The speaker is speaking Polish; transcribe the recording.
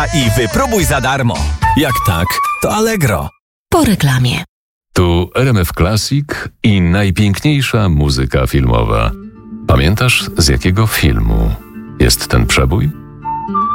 I wypróbuj za darmo. Jak tak, to Allegro. Po reklamie. Tu RMF Classic i najpiękniejsza muzyka filmowa. Pamiętasz, z jakiego filmu jest ten przebój?